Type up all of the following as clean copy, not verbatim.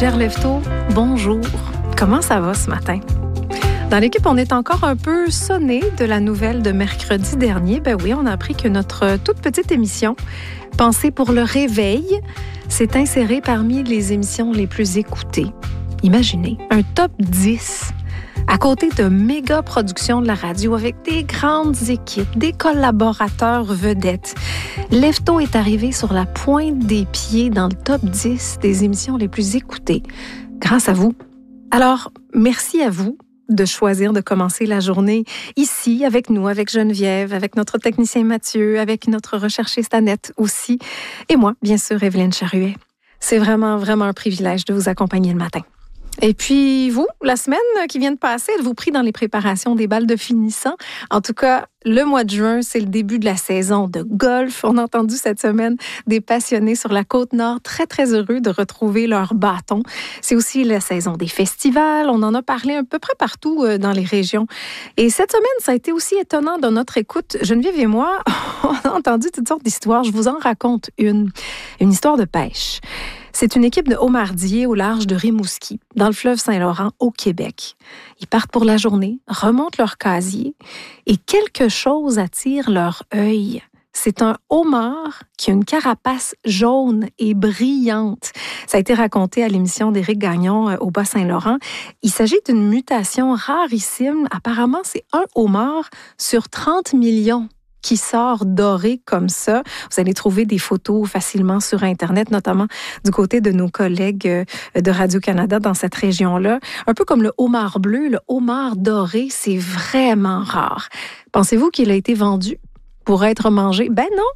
Gerlève-Tôt, bonjour. Comment ça va ce matin? Dans l'équipe, on est encore un peu sonné de la nouvelle de mercredi dernier. Ben oui, on a appris que notre toute petite émission, Pensée pour le réveil, s'est insérée parmi les émissions les plus écoutées. Imaginez, un top 10 à côté de méga productions de la radio avec des grandes équipes, des collaborateurs vedettes. Lève-Tôt est arrivé sur la pointe des pieds dans le top 10 des émissions les plus écoutées, grâce à vous. Alors, merci à vous de choisir de commencer la journée ici, avec nous, avec Geneviève, avec notre technicien Mathieu, avec notre recherchiste Annette aussi, et moi, bien sûr, Evelyne Charuet. C'est vraiment, vraiment un privilège de vous accompagner le matin. Et puis, vous, la semaine qui vient de passer, êtes-vous pris dans les préparations des balles de finissant? En tout cas, le mois de juin, c'est le début de la saison de golf. On a entendu cette semaine des passionnés sur la Côte-Nord très, très heureux de retrouver leur bâton. C'est aussi la saison des festivals. On en a parlé à peu près partout dans les régions. Et cette semaine, ça a été aussi étonnant dans notre écoute. Geneviève et moi, on a entendu toutes sortes d'histoires. Je vous en raconte une histoire de pêche. C'est une équipe de homardiers au large de Rimouski, dans le fleuve Saint-Laurent, au Québec. Ils partent pour la journée, remontent leur casier et quelque chose attire leur œil. C'est un homard qui a une carapace jaune et brillante. Ça a été raconté à l'émission d'Éric Gagnon au Bas-Saint-Laurent. Il s'agit d'une mutation rarissime. Apparemment, c'est un homard sur 30 millions qui sort doré comme ça. Vous allez trouver des photos facilement sur Internet, notamment du côté de nos collègues de Radio-Canada dans cette région-là. Un peu comme le homard bleu, le homard doré, c'est vraiment rare. Pensez-vous qu'il a été vendu pour être mangé? Ben non!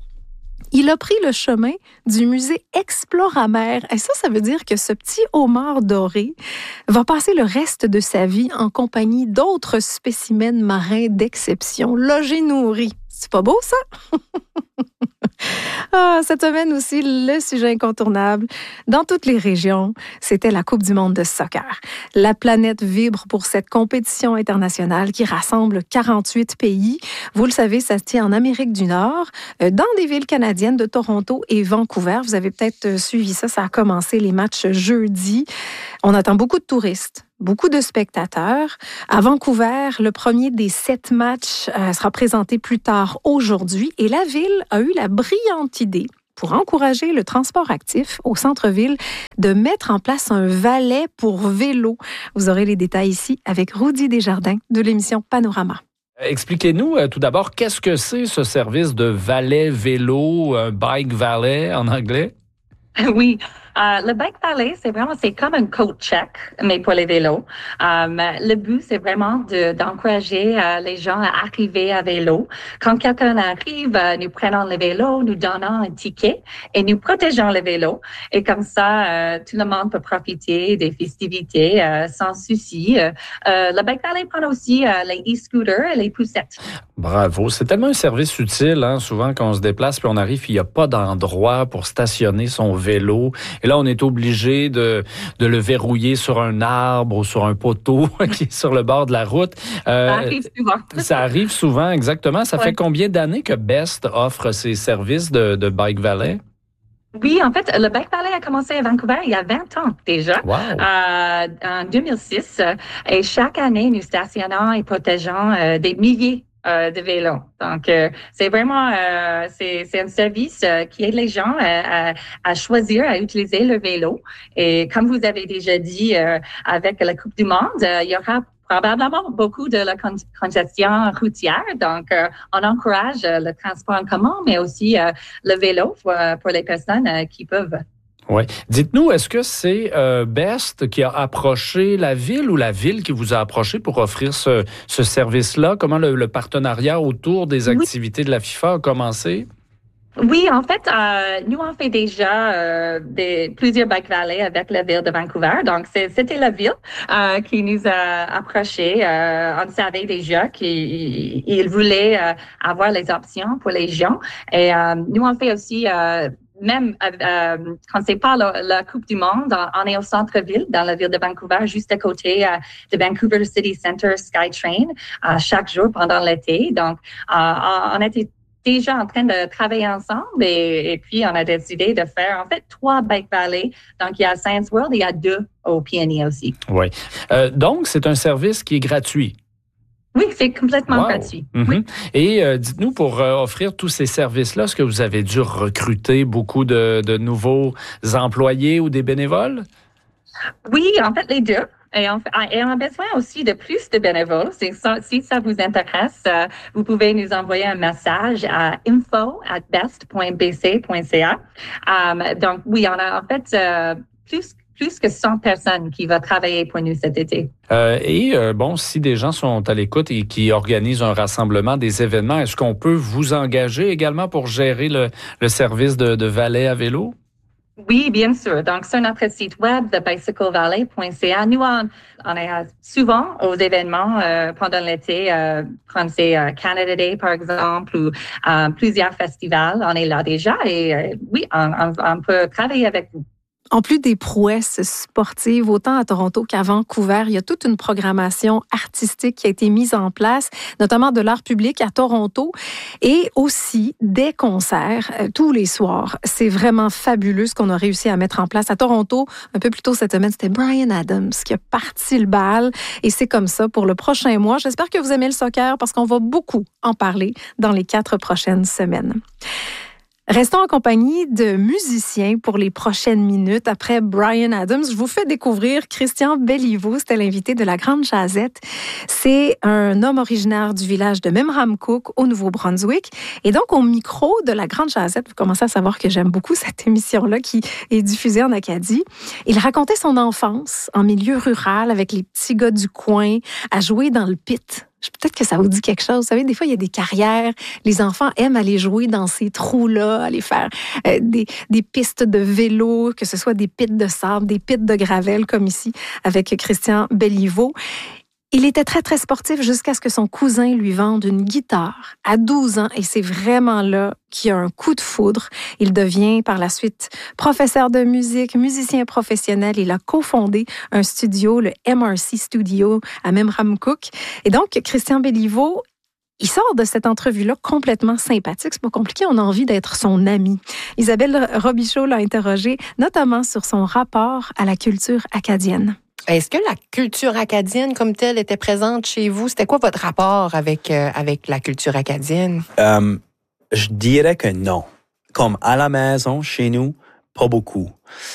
Il a pris le chemin du musée Exploramer. Et ça veut dire que ce petit homard doré va passer le reste de sa vie en compagnie d'autres spécimens marins d'exception, logés nourris. C'est pas beau, ça? Cette semaine aussi, le sujet incontournable dans toutes les régions, c'était la Coupe du monde de soccer. La planète vibre pour cette compétition internationale qui rassemble 48 pays. Vous le savez, ça se tient en Amérique du Nord, dans des villes canadiennes de Toronto et Vancouver. Vous avez peut-être suivi ça, ça a commencé les matchs jeudi. On attend beaucoup de touristes. Beaucoup de spectateurs. À Vancouver, le premier des 7 matchs sera présenté plus tard aujourd'hui et la ville a eu la brillante idée, pour encourager le transport actif au centre-ville, de mettre en place un valet pour vélo. Vous aurez les détails ici avec Rudy Desjardins de l'émission Panorama. Expliquez-nous tout d'abord, qu'est-ce que c'est ce service de valet vélo, bike valet en anglais? Oui, le bike valet, c'est comme un coat check, mais pour les vélos. Le but, c'est vraiment d'encourager les gens à arriver à vélo. Quand quelqu'un arrive, nous prenons le vélo, nous donnons un ticket et nous protégeons le vélo. Et comme ça, tout le monde peut profiter des festivités sans souci. Le bike valet prend aussi les e-scooters et les poussettes. Bravo, c'est tellement un service utile, hein? Souvent quand on se déplace puis on arrive, il n'y a pas d'endroit pour stationner son vélo. Et là, on est obligé de le verrouiller sur un arbre ou sur un poteau qui est sur le bord de la route. Ça arrive souvent. Ça arrive souvent, exactement. Ça fait combien d'années que Best offre ces services de bike valet? Oui, en fait, le bike valet a commencé à Vancouver il y a 20 ans déjà, wow. En 2006. Et chaque année, nous stationnons et protégeons des milliers de vélos. Donc, c'est vraiment c'est un service qui aide les gens à choisir, à utiliser le vélo. Et comme vous avez déjà dit, avec la Coupe du monde, il y aura probablement beaucoup de la congestion routière. Donc, on encourage le transport en commun, mais aussi le vélo pour les personnes qui peuvent. Oui. Dites-nous, est-ce que c'est Best qui a approché la ville ou la ville qui vous a approché pour offrir ce service-là? Comment le partenariat autour des activités de la FIFA a commencé? Oui, en fait, nous on fait déjà plusieurs bike valets avec la ville de Vancouver. Donc, c'était la ville qui nous a approchés. On savait déjà qu'ils voulaient avoir les options pour les gens. Et nous on fait aussi même quand c'est pas la Coupe du monde, on est au centre-ville, dans la ville de Vancouver, juste à côté de Vancouver City Centre SkyTrain, chaque jour pendant l'été. Donc, on était déjà en train de travailler ensemble et puis on a décidé de faire en fait 3 Bike Valley. Donc, il y a Science World et il y a 2 au PNI aussi. Oui. Donc, c'est un service qui est gratuit. Oui, c'est complètement gratuit. Mm-hmm. Oui. Et dites-nous, pour offrir tous ces services-là, est-ce que vous avez dû recruter beaucoup de nouveaux employés ou des bénévoles? Oui, en fait, les 2. Et on a besoin aussi de plus de bénévoles. Si ça vous intéresse, vous pouvez nous envoyer un message à info@best.bc.ca. Donc, oui, on a en fait plus que 100 personnes qui vont travailler pour nous cet été. Bon, si des gens sont à l'écoute et qui organisent un rassemblement, des événements, est-ce qu'on peut vous engager également pour gérer le service de valet à vélo? Oui, bien sûr. Donc, sur notre site web, thebicyclevalet.ca, nous, on est souvent aux événements pendant l'été, quand c'est Canada Day, par exemple, ou plusieurs festivals. On est là déjà et oui, on peut travailler avec vous. En plus des prouesses sportives, autant à Toronto qu'à Vancouver, il y a toute une programmation artistique qui a été mise en place, notamment de l'art public à Toronto, et aussi des concerts tous les soirs. C'est vraiment fabuleux ce qu'on a réussi à mettre en place. À Toronto, un peu plus tôt cette semaine, c'était Bryan Adams qui a parti le bal, et c'est comme ça pour le prochain mois. J'espère que vous aimez le soccer parce qu'on va beaucoup en parler dans les 4 prochaines semaines. Restons en compagnie de musiciens pour les prochaines minutes. Après Bryan Adams, je vous fais découvrir Christian Béliveau. C'était l'invité de la Grande Jazette. C'est un homme originaire du village de Memramcook, au Nouveau-Brunswick. Et donc, au micro de la Grande Jazette, vous commencez à savoir que j'aime beaucoup cette émission-là qui est diffusée en Acadie. Il racontait son enfance en milieu rural avec les petits gars du coin à jouer dans le pit. Peut-être que ça vous dit quelque chose. Vous savez, des fois, il y a des carrières. Les enfants aiment aller jouer dans ces trous-là, aller faire des pistes de vélo, que ce soit des pits de sable, des pits de gravel, comme ici, avec Christian Béliveau. Il était très, très sportif jusqu'à ce que son cousin lui vende une guitare à 12 ans. Et c'est vraiment là qu'il y a un coup de foudre. Il devient par la suite professeur de musique, musicien professionnel. Il a cofondé un studio, le MRC Studio à Memramcook. Et donc, Christian Béliveau, il sort de cette entrevue-là complètement sympathique. C'est pas compliqué, on a envie d'être son ami. Isabelle Robichaud l'a interrogé, notamment sur son rapport à la culture acadienne. Est-ce que la culture acadienne comme telle était présente chez vous? C'était quoi votre rapport avec la culture acadienne? Je dirais que non. Comme à la maison, chez nous, pas beaucoup.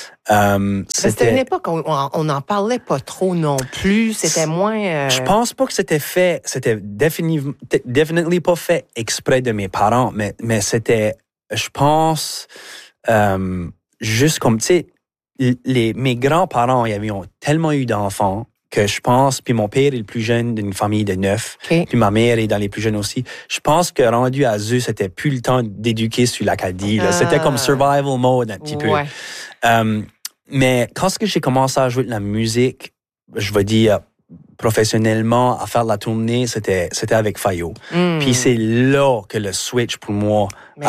C'était une époque où on n'en parlait pas trop non plus. C'était moins... Je pense pas que c'était fait. C'était définitivement pas fait exprès de mes parents, mais c'était, je pense, juste comme, tu sais, mes grands-parents, ils ont tellement eu d'enfants que je pense, puis mon père est le plus jeune d'une famille de 9, puis ma mère est dans les plus jeunes aussi. Je pense que rendu à eux, c'était plus le temps d'éduquer sur l'Acadie. C'était comme survival mode un petit peu. Mais quand j'ai commencé à jouer de la musique, je vais dire professionnellement, à faire de la tournée, c'était avec Fayo. Puis c'est là que le switch pour moi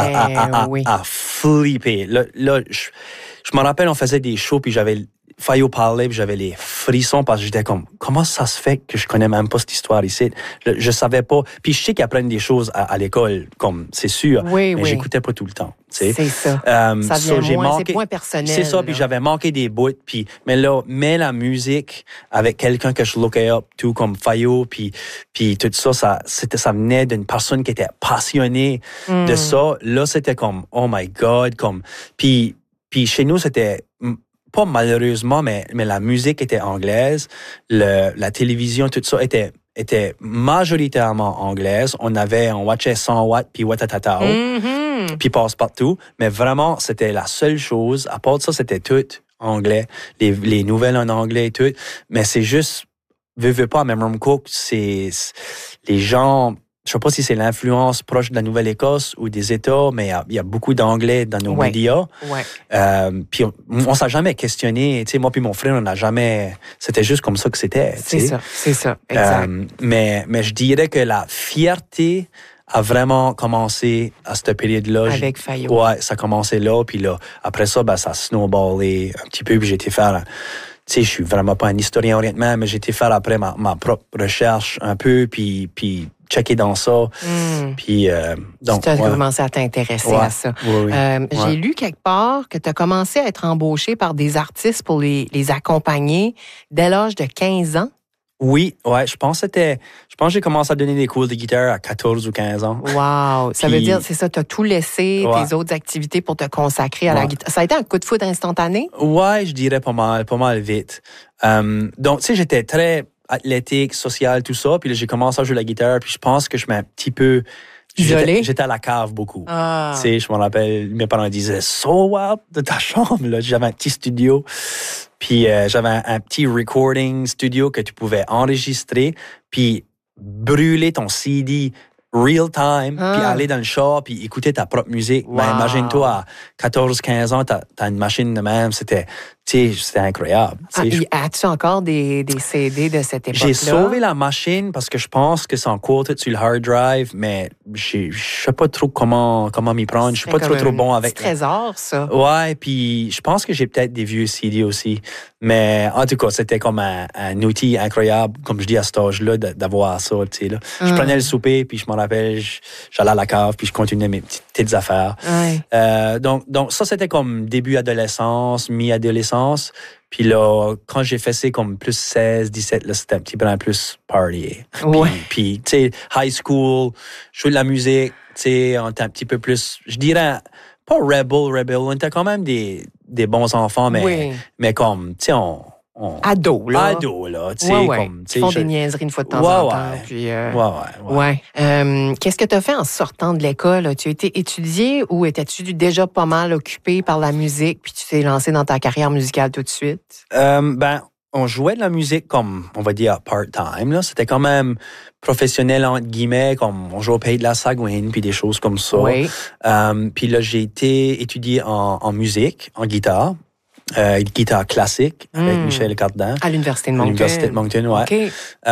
a flippé. Là, je me rappelle, on faisait des shows, puis Fayo parlait, puis j'avais les frissons parce que j'étais comme, comment ça se fait que je connais même pas cette histoire ici? Je savais pas. Puis je sais qu'ils apprennent des choses à l'école, comme, c'est sûr. Mais j'écoutais pas tout le temps. C'est ça. Ça devient c'est moins personnel. C'est ça, puis j'avais manqué des bouts. Mais la musique avec quelqu'un que je lookais up, tout comme Fayo, puis tout ça venait d'une personne qui était passionnée de ça. Là, c'était comme, oh my God, comme, puis chez nous, c'était pas malheureusement, mais la musique était anglaise, la télévision, tout ça était majoritairement anglaise. On watchait 100 watts, puis Watatatao, puis Passe-Partout, mais vraiment, c'était la seule chose. À part de ça, c'était tout anglais, les nouvelles en anglais et tout. Mais c'est juste, veux pas, à Memramcook, c'est les gens... Je sais pas si c'est l'influence proche de la Nouvelle-Écosse ou des États, mais il y a beaucoup d'anglais dans nos médias. Puis on s'est jamais questionné. Tu sais, moi puis mon frère, on n'a jamais... C'était juste comme ça que c'était. C'est ça, exact. Mais je dirais que la fierté a vraiment commencé à cette période-là. Avec Fayo. Ouais, ça a commencé là. Puis là, après ça, ça a snowballé un petit peu. Puis j'ai été faire... Tu sais, je suis vraiment pas un historien honnêtement, mais j'ai été faire après ma propre recherche un peu, puis checker dans ça. Puis, donc, tu as commencé à t'intéresser à ça. Oui. J'ai lu quelque part que tu as commencé à être embauché par des artistes pour les accompagner dès l'âge de 15 ans. Oui, je pense que j'ai commencé à donner des cours de guitare à 14 ou 15 ans. Wow! Ça veut dire, c'est ça, tu as tout laissé, tes autres activités pour te consacrer à la guitare. Ça a été un coup de foudre instantané? Ouais, je dirais pas mal vite. Donc, tu sais, j'étais très athlétique, social, tout ça. Puis là, j'ai commencé à jouer la guitare. Puis je pense que je m'ai un petit peu... Isolé? J'étais à la cave beaucoup. Tu sais, je me rappelle, mes parents disaient « So what? De ta chambre? » Là, j'avais un petit studio. Puis j'avais un petit recording studio que tu pouvais enregistrer, puis brûler ton CD real time, puis aller dans le char, puis écouter ta propre musique. Wow. Ben, imagine-toi, à 14-15 ans, t'as une machine de même. C'était incroyable. As-tu encore des CD de cette époque-là? J'ai sauvé la machine parce que je pense que c'est encore tout sur le hard drive, mais je sais pas trop comment m'y prendre. Je suis pas trop bon avec. C'est trésor, ça. Ouais, puis je pense que j'ai peut-être des vieux CD aussi. Mais en tout cas, c'était comme un outil incroyable, comme je dis à cet âge-là, d'avoir ça. Tu sais, là. Je prenais le souper, puis je me rappelle, j'allais à la cave, puis je continuais mes petites affaires. Ouais. Donc ça, c'était comme début adolescence, mi-adolescence. Puis là, quand j'ai fait ça comme plus 16, 17, là, c'était un petit peu plus party. Ouais. Puis tu sais, high school, jouer de la musique, tu sais, on était un petit peu plus, je dirais, pas rebel, on était quand même des bons enfants, mais comme, tu sais, Ado, là. Tu sais, comme... Ils font des niaiseries une fois de temps en temps. Puis, qu'est-ce que tu as fait en sortant de l'école? As-tu été étudié ou étais-tu déjà pas mal occupé par la musique puis tu t'es lancé dans ta carrière musicale tout de suite? On jouait de la musique comme, on va dire, part-time. Là. C'était quand même professionnel, entre guillemets, comme on jouait au Pays de la Sagouine, puis des choses comme ça. Oui. Puis là, j'ai été étudié en musique, en guitare. Guitare classique avec Michel Cardin. À l'Université de Moncton. À l'Université de Moncton, ouais. Okay.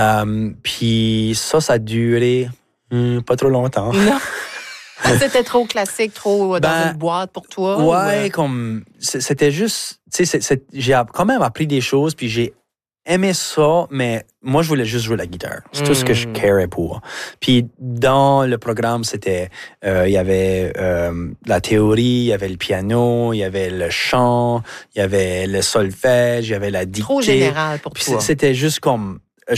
Puis ça a duré pas trop longtemps. Non. C'était trop classique, trop dans une boîte pour toi? Ouais, comme... C'était juste... Tu sais, j'ai quand même appris des choses, puis j'ai aimé ça, mais moi, je voulais juste jouer la guitare. C'est tout ce que je carais pour. Puis dans le programme, c'était... Il y avait la théorie, il y avait le piano, il y avait le chant, il y avait le solfège, il y avait la dictée. Trop général pour puis toi. C'était juste comme...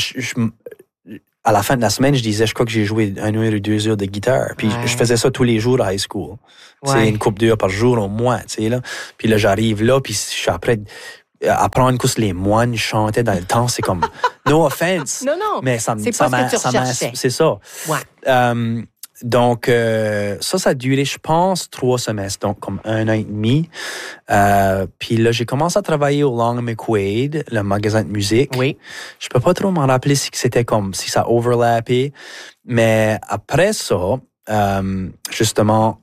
à la fin de la semaine, je disais, je crois que j'ai joué 1 heure ou 2 heures de guitare. Puis je faisais ça tous les jours à high school. C'est une couple d'heures par jour au moins, tu sais, là. Puis là, j'arrive là, puis je suis après... apprendre que les moines chantaient dans le temps, c'est comme no offense. Non, mais ça c'est pas ce que tu recherchais. C'est ça. Ouais. Donc, ça a duré, je pense, 3 semestres, donc comme 1 an et demi. Puis là, j'ai commencé à travailler au Long McQuaid, le magasin de musique. Oui. Je peux pas trop m'en rappeler si c'était comme, si ça overlappait. Mais après ça, justement,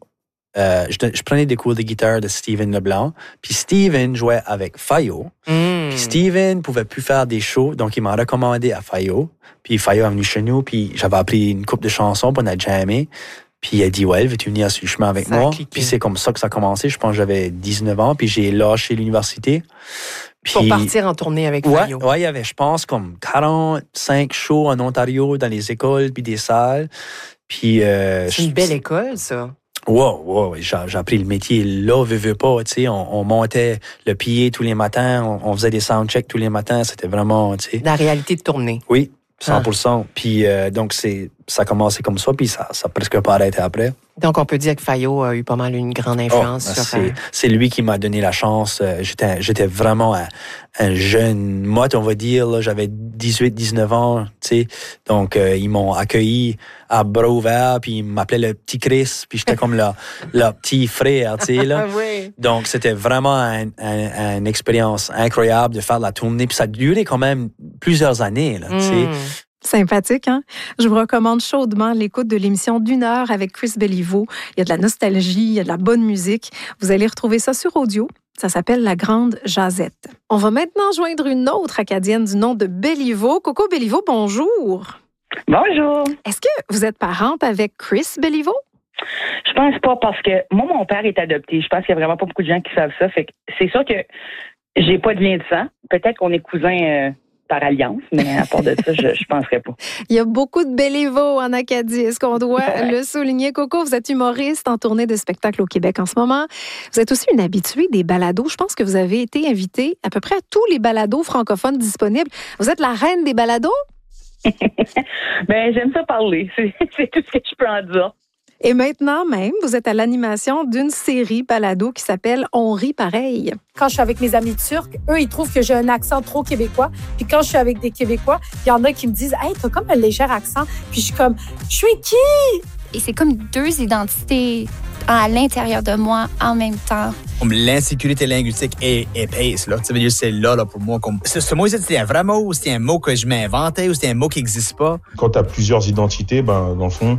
je prenais des cours de guitare de Steven Leblanc. Puis Steven jouait avec Fayo. Puis Steven pouvait plus faire des shows, donc il m'a recommandé à Fayo. Puis Fayo est venu chez nous, puis j'avais appris une couple de chansons, puis on a jammé. Puis il a dit, ouais, veux-tu venir sur le chemin avec moi? Puis c'est comme ça que ça a commencé. Je pense que j'avais 19 ans, puis j'ai lâché l'université. Puis, pour partir en tournée avec Fayo. Ouais, il y avait, je pense, comme 45 shows en Ontario, dans les écoles, puis des salles. Puis... c'est une belle école, ça. Wow, j'ai appris le métier là, veux pas, tu sais, on montait le pied tous les matins, on faisait des soundchecks tous les matins, c'était vraiment, tu sais. La réalité de tournée. Oui, 100%. Puis donc, ça a commencé comme ça, puis ça a presque pas arrêté après. Donc, on peut dire que Fayo a eu pas mal une grande influence sur... C'est lui qui m'a donné la chance. J'étais vraiment un jeune motte, on va dire. Là, j'avais 18-19 ans, tu sais. Donc, ils m'ont accueilli à bras ouverts, puis ils m'appelaient le petit Chris, puis j'étais comme le petit frère, tu sais. Là. Oui. Donc, c'était vraiment une expérience incroyable de faire de la tournée. Puis ça a duré quand même plusieurs années, là, tu sais. Sympathique, hein? Je vous recommande chaudement l'écoute de l'émission d'1 heure avec Chris Béliveau. Il y a de la nostalgie, il y a de la bonne musique. Vous allez retrouver ça sur audio. Ça s'appelle La Grande Jazette. On va maintenant joindre une autre Acadienne du nom de Béliveau. Coco Béliveau, bonjour. Bonjour. Est-ce que vous êtes parente avec Chris Béliveau? Je pense pas parce que moi, mon père est adopté. Je pense qu'il y a vraiment pas beaucoup de gens qui savent ça. Fait que c'est sûr que j'ai pas de lien de sang. Peut-être qu'on est cousins par alliance, mais à part de ça, je penserais pas. Il y a beaucoup de Béliveau en Acadie. Est-ce qu'on doit le souligner? Coco, vous êtes humoriste en tournée de spectacle au Québec en ce moment. Vous êtes aussi une habituée des balados. Je pense que vous avez été invitée à peu près à tous les balados francophones disponibles. Vous êtes la reine des balados? Ben, j'aime ça parler. C'est tout ce que je peux en dire. Et maintenant même, vous êtes à l'animation d'une série balado qui s'appelle On rit pareil. Quand je suis avec mes amis turcs, eux, ils trouvent que j'ai un accent trop québécois. Puis quand je suis avec des Québécois, il y en a qui me disent « Hey, t'as comme un léger accent. » Puis je suis comme « Je suis qui? » Et c'est comme deux identités à l'intérieur de moi en même temps. Comme l'insécurité linguistique est épaisse, là. Ça veut dire c'est là pour moi. Comme... Ce mot, c'était un vrai mot ou c'était un mot que je m'inventais ou c'était un mot qui n'existe pas? Quand tu as plusieurs identités, ben, dans le fond,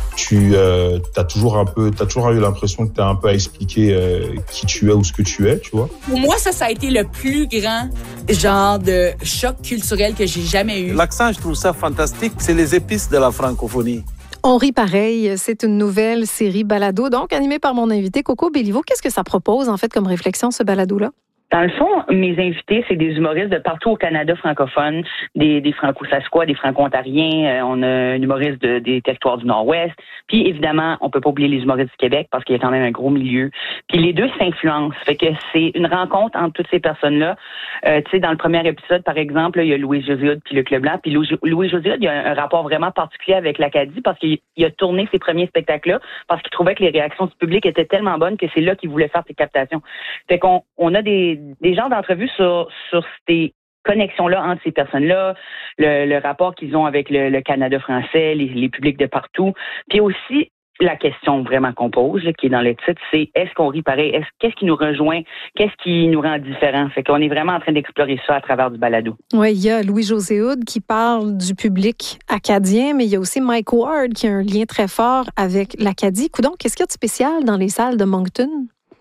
tu as toujours eu l'impression que tu as un peu à expliquer qui tu es ou ce que tu es, tu vois. Pour moi, ça a été le plus grand genre de choc culturel que j'ai jamais eu. L'accent, je trouve ça fantastique. C'est les épices de la francophonie. On rit pareil, c'est une nouvelle série balado, donc animée par mon invité Coco Béliveau. Qu'est-ce que ça propose, en fait, comme réflexion, ce balado-là? Dans le fond, mes invités, c'est des humoristes de partout au Canada francophone, des franco-sasquois, des franco-ontariens. On a un humoriste des territoires du Nord-Ouest. Puis, évidemment, on peut pas oublier les humoristes du Québec parce qu'il y a quand même un gros milieu. Puis, les deux s'influencent. Fait que c'est une rencontre entre toutes ces personnes-là. Tu sais, dans le premier épisode, par exemple, il y a Louis-José Hood puis Luc Leblanc. Puis, Louis-José Hood, il y a un rapport vraiment particulier avec l'Acadie parce qu'il a tourné ses premiers spectacles-là parce qu'il trouvait que les réactions du public étaient tellement bonnes que c'est là qu'il voulait faire ses captations. Fait qu'on a des genres d'entrevues sur ces connexions-là entre ces personnes-là, le rapport qu'ils ont avec le Canada français, les publics de partout. Puis aussi, la question vraiment qu'on pose, qui est dans le titre, c'est est-ce qu'on rit pareil? Qu'est-ce qui nous rejoint? Qu'est-ce qui nous rend différents? Fait qu'on est vraiment en train d'explorer ça à travers du balado. Oui, il y a Louis-José Hood qui parle du public acadien, mais il y a aussi Mike Ward qui a un lien très fort avec l'Acadie. Coudonc, qu'est-ce qu'il y a de spécial dans les salles de Moncton?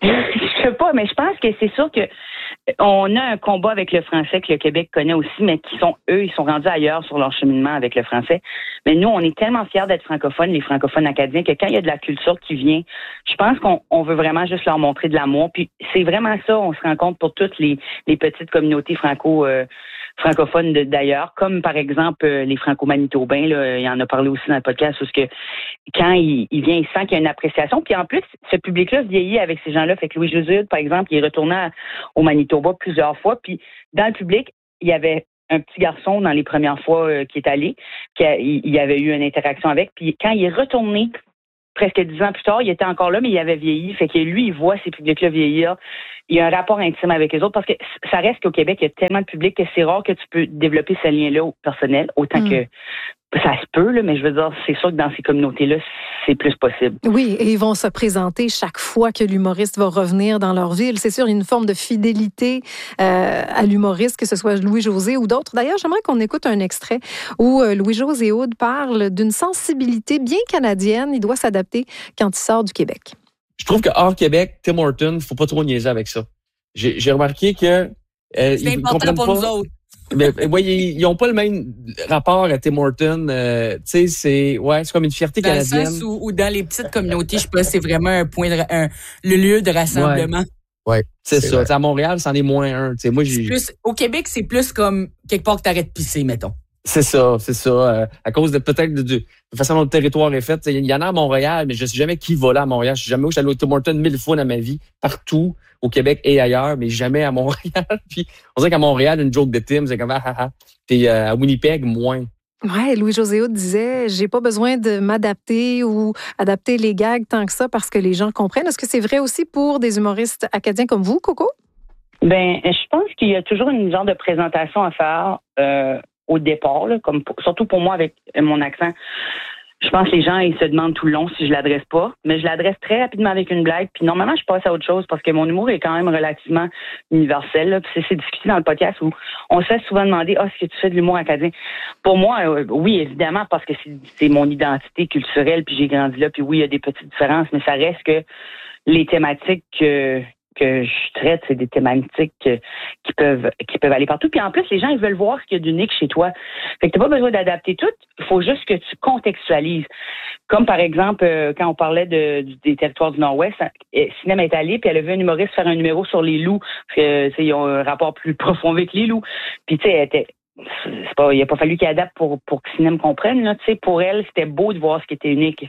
Je sais pas, mais je pense que c'est sûr que on a un combat avec le français que le Québec connaît aussi, mais ils sont rendus ailleurs sur leur cheminement avec le français. Mais nous, on est tellement fiers d'être francophones, les francophones acadiens, que quand il y a de la culture qui vient, je pense qu'on veut vraiment juste leur montrer de l'amour. Puis c'est vraiment ça, on se rend compte pour toutes les petites communautés francophones d'ailleurs, comme par exemple les franco-manitobains, là, il en a parlé aussi dans le podcast, parce que quand il vient, il sent qu'il y a une appréciation. Puis en plus, ce public-là vieillit avec ces gens-là. Fait que Louis-José, par exemple, il est retourné au Manitoba plusieurs fois. Puis dans le public, il y avait un petit garçon dans les premières fois qui est allé, il y avait eu une interaction avec. Puis quand il est retourné, presque 10 ans plus tard, il était encore là, mais il avait vieilli. Fait que lui, il voit ces publics-là vieillir. Il y a un rapport intime avec les autres parce que ça reste qu'au Québec, il y a tellement de public que c'est rare que tu peux développer ce lien-là au personnel, autant que ça se peut, là, mais je veux dire, c'est sûr que dans ces communautés-là, c'est plus possible. Oui, et ils vont se présenter chaque fois que l'humoriste va revenir dans leur ville. C'est sûr, il y a une forme de fidélité à l'humoriste, que ce soit Louis-José ou d'autres. D'ailleurs, j'aimerais qu'on écoute un extrait où Louis-José Hood parle d'une sensibilité bien canadienne. Il doit s'adapter quand il sort du Québec. Je trouve que hors Québec, Tim Hortons, faut pas trop niaiser avec ça. J'ai remarqué que c'est important pour nous autres. Mais ouais, ils ont pas le même rapport à Tim Hortons. Tu sais, c'est comme une fierté canadienne. Dans le sens où dans les petites communautés, je sais pas, c'est vraiment le lieu de rassemblement. Ouais, c'est ça. À Montréal, c'en est moins un. Tu sais, moi, au Québec, c'est plus comme quelque part que t'arrêtes de pisser, mettons. C'est ça. À cause de peut-être de la façon dont le territoire est fait. Il y en a à Montréal, mais je sais jamais qui va là à Montréal. Je suis jamais allé au Tim Hortons 1000 fois dans ma vie, partout, au Québec et ailleurs, mais jamais à Montréal. Puis on dirait qu'à Montréal, une joke de Tim, c'est comme T'es à Winnipeg, moins. Ouais, Louis-José Hood disait, j'ai pas besoin de m'adapter ou adapter les gags tant que ça parce que les gens comprennent. Est-ce que c'est vrai aussi pour des humoristes acadiens comme vous, Coco? Ben, je pense qu'il y a toujours une genre de présentation à faire au départ, là, surtout pour moi avec mon accent. Je pense que les gens, ils se demandent tout le long si je l'adresse pas, mais je l'adresse très rapidement avec une blague. Puis normalement, je passe à autre chose parce que mon humour est quand même relativement universel. Là. Puis c'est discuté dans le podcast où on se fait souvent demander est-ce que tu fais de l'humour acadien? Pour moi, oui, évidemment, parce que c'est mon identité culturelle, puis j'ai grandi là, puis oui, il y a des petites différences, mais ça reste que les thématiques que je traite, c'est des thématiques qui peuvent aller partout. Puis en plus, les gens, ils veulent voir ce qu'il y a d'unique chez toi. Fait que t'as pas besoin d'adapter tout. Il faut juste que tu contextualises. Comme par exemple, quand on parlait des territoires du Nord-Ouest, Cinéma est allée, puis elle a vu un humoriste faire un numéro sur les loups, parce que ils ont un rapport plus profond avec les loups. Puis tu sais, il a pas fallu qu'il adapte pour que Sinem comprenne, là. Tu sais, pour elle, c'était beau de voir ce qui était unique.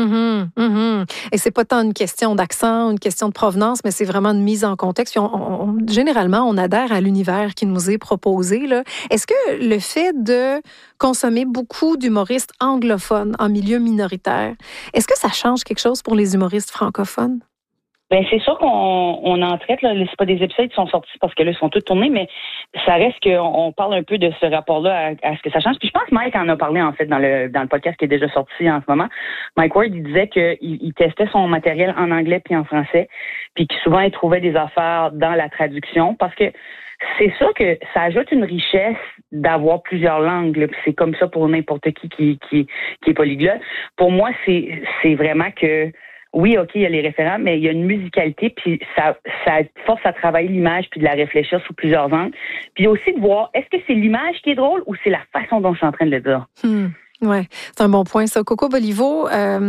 Et c'est pas tant une question d'accent, une question de provenance, mais c'est vraiment une mise en contexte. Puis généralement, on adhère à l'univers qui nous est proposé, là. Est-ce que le fait de consommer beaucoup d'humoristes anglophones en milieu minoritaire, est-ce que ça change quelque chose pour les humoristes francophones? Ben c'est sûr qu'on en traite, là. C'est pas des épisodes qui sont sortis parce que là, ils sont tous tournés, mais ça reste qu'on parle un peu de ce rapport-là à ce que ça change. Puis je pense que Mike en a parlé, en fait, dans le podcast qui est déjà sorti en ce moment. Mike Ward, il disait qu'il testait son matériel en anglais puis en français, puis que souvent, il trouvait des affaires dans la traduction parce que c'est sûr que ça ajoute une richesse d'avoir plusieurs langues, là. Puis c'est comme ça pour n'importe qui est polyglotte. Pour moi, c'est vraiment que oui, OK, il y a les référents, mais il y a une musicalité, puis ça force à travailler l'image, puis de la réfléchir sous plusieurs angles. Puis aussi de voir, est-ce que c'est l'image qui est drôle ou c'est la façon dont je suis en train de le dire? Oui, c'est un bon point, ça. Coco Bolivo,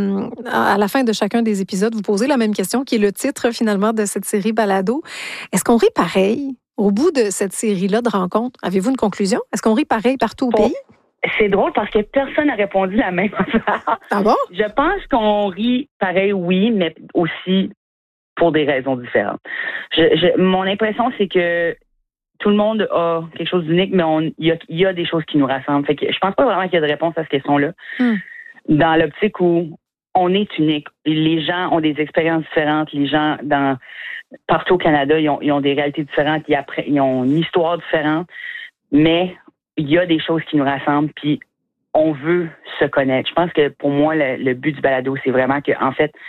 à la fin de chacun des épisodes, vous posez la même question, qui est le titre, finalement, de cette série Balado. Est-ce qu'on rit pareil au bout de cette série-là de rencontres? Avez-vous une conclusion? Est-ce qu'on rit pareil partout au pays? C'est drôle parce que personne n'a répondu la même affaire. Ah bon? Je pense qu'on rit pareil, oui, mais aussi pour des raisons différentes. Mon impression, c'est que tout le monde a quelque chose d'unique, mais il y a des choses qui nous rassemblent. Fait que je pense pas vraiment qu'il y a de réponse à cette question-là. Dans l'optique où on est unique. Les gens ont des expériences différentes. Les gens partout au Canada, ils ont des réalités différentes. Ils ont une histoire différente. Mais il y a des choses qui nous rassemblent, puis on veut se connaître. Je pense que pour moi, le but du balado, c'est vraiment que, en fait,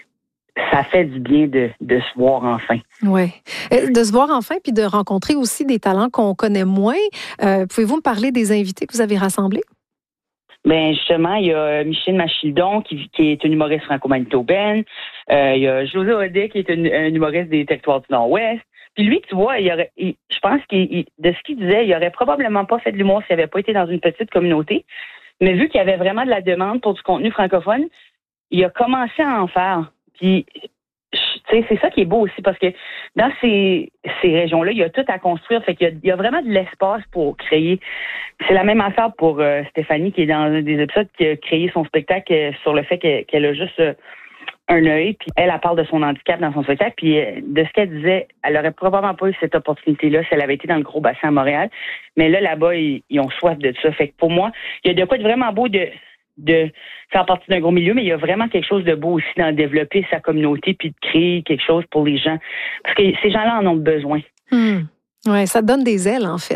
ça fait du bien de se voir enfin. Oui. De se voir enfin, puis de rencontrer aussi des talents qu'on connaît moins. Pouvez-vous me parler des invités que vous avez rassemblés? Ben justement, il y a Micheline Machildon qui est une humoriste franco-manitobaine. Il y a José Audet qui est un humoriste des territoires du Nord-Ouest. Puis lui, tu vois, je pense de ce qu'il disait, il aurait probablement pas fait de l'humour s'il n'avait pas été dans une petite communauté. Mais vu qu'il y avait vraiment de la demande pour du contenu francophone, il a commencé à en faire. Puis, tu sais, c'est ça qui est beau aussi, parce que dans ces régions-là, il y a tout à construire. Fait qu'il y a vraiment de l'espace pour créer. C'est la même affaire pour Stéphanie, qui est dans un des épisodes, qui a créé son spectacle sur le fait qu'elle a juste un œil, puis elle parle de son handicap dans son spectacle, puis de ce qu'elle disait, elle aurait probablement pas eu cette opportunité-là si elle avait été dans le gros bassin à Montréal. Mais là-bas, ils ont soif de ça. Fait que pour moi, il y a de quoi de vraiment beau de faire partie d'un gros milieu, mais il y a vraiment quelque chose de beau aussi dans développer sa communauté puis de créer quelque chose pour les gens. Parce que ces gens-là en ont besoin. Oui, ça donne des ailes, en fait,